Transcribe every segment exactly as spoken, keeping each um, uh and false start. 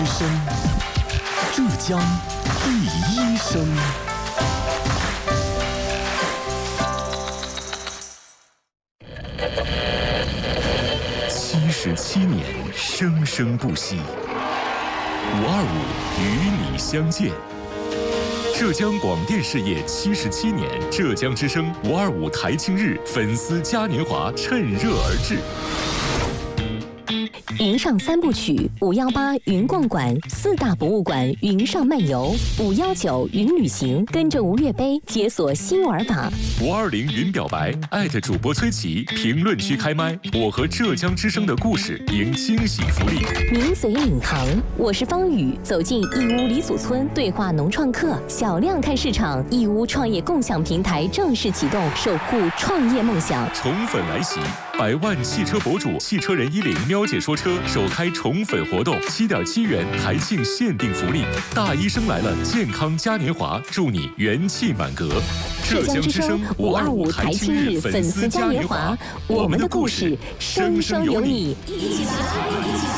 之声，浙江第一声。七十七年，生生不息。五二五与你相见。浙江广电事业七十七年，浙江之声五二五台庆日粉丝嘉年华趁热而至。 云上三部曲：五幺八云逛馆、四大博物馆云上漫游，五幺九云旅行，跟着吴越杯解锁新玩法。 五二零云表白，艾特主播崔琦，评论区开麦，我和浙江之声的故事赢惊喜福利。 名嘴领航，我是方宇，走进义乌李祖村对话农创客，小量看市场。义乌创业共享平台正式启动，守护创业梦想。 宠粉来袭，百万汽车博主汽车人一领喵姐说车首开宠粉活动，七点七元台庆限定福利，大医生来了健康嘉年华，祝你元气满格。 浙江之声五二五台庆日粉丝嘉年华，我们的故事生生有你，一起来，一起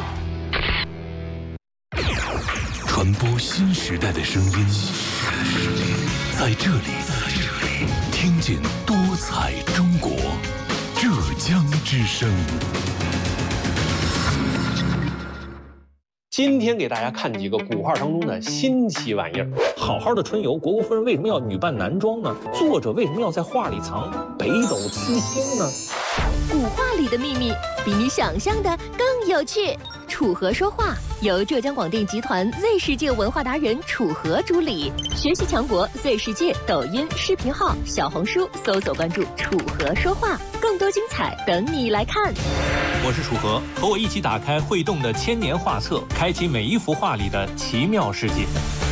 来！传播新时代的声音，在这里，听见多彩中国，浙江之声。 今天给大家看几个古画当中的新奇玩意儿。 好好的春游，虢国夫人为什么要女扮男装呢？作者为什么要在画里藏北斗七星呢？ 古画里的秘密比你想象的更有趣。楚河说话由浙江广电集团 Z 世界文化达人楚河主理，学习强国 Z 世界抖音视频号、小红书搜索关注楚河说话，更多精彩等你来看。 我是楚河，和我一起打开会动的千年画册，开启每一幅画里的奇妙世界。